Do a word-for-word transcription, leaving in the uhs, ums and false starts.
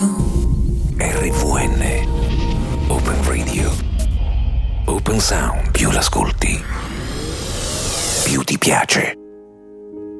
R V N Open Radio. Open Sound. Più l'ascolti, più ti piace.